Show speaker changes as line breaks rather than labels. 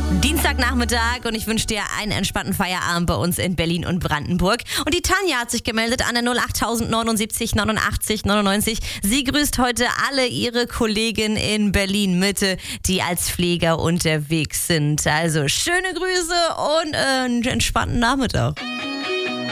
Dienstagnachmittag und ich wünsche dir einen entspannten Feierabend bei uns in Berlin und Brandenburg. Und die Tanja hat sich gemeldet an der 08079 89 99. Sie grüßt heute alle ihre Kollegen in Berlin-Mitte, die als Pfleger unterwegs sind. Also schöne Grüße und einen entspannten Nachmittag.